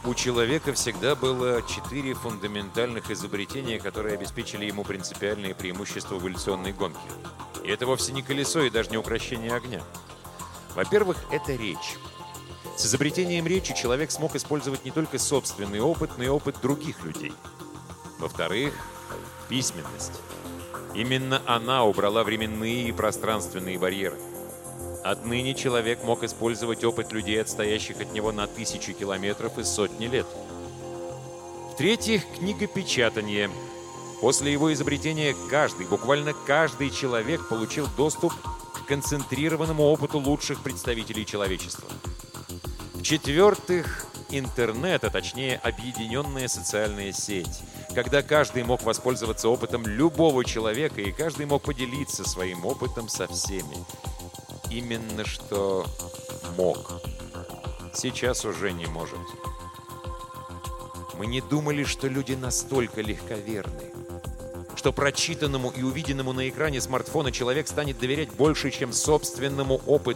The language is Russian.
У человека всегда было 4 фундаментальных изобретения, которые обеспечили ему принципиальные преимущества в эволюционной гонке. И это вовсе не колесо и даже не укрощение огня. Во-первых, это речь. С изобретением речи человек смог использовать не только собственный опыт, но и опыт других людей. Во-вторых, письменность. Именно она убрала временные и пространственные барьеры. Отныне человек мог использовать опыт людей, отстоящих от него на тысячи километров и сотни лет. В-третьих, книгопечатание. После его изобретения буквально каждый человек получил доступ к концентрированному опыту лучших представителей человечества. В-четвертых, интернет, а точнее объединенная социальная сеть, когда каждый мог воспользоваться опытом любого человека, и каждый мог поделиться своим опытом со всеми. Именно что мог. Сейчас уже не может. Мы не думали, что люди настолько легковерны, что прочитанному и увиденному на экране смартфона человек станет доверять больше, чем собственному опыту